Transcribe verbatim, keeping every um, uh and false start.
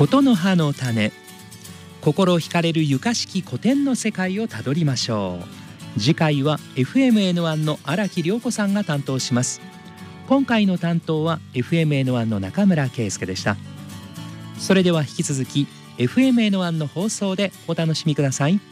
琴の葉の種、心惹かれる床式古典の世界をたどりましょう。次回は エフエムエヌワン の荒木涼子さんが担当します。今回の担当は エフエムエヌワン の中村圭介でした。それでは引き続き エフエムエヌワン の放送でお楽しみください。